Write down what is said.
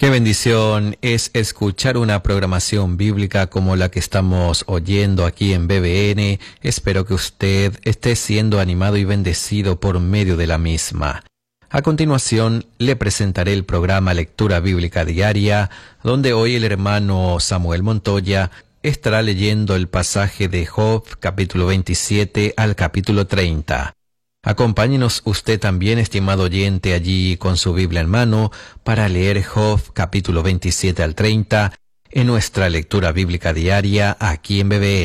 Qué bendición es escuchar una programación bíblica como la que estamos oyendo aquí en BBN. Espero que usted esté siendo animado y bendecido por medio de la misma. A continuación, le presentaré el programa Lectura Bíblica Diaria, donde hoy el hermano Samuel Montoya estará leyendo el pasaje de Job, capítulo 27 al capítulo 30. Acompáñenos usted también, estimado oyente, allí con su Biblia en mano, para leer Job, capítulo 27 al 30, en nuestra lectura bíblica diaria aquí en BBN.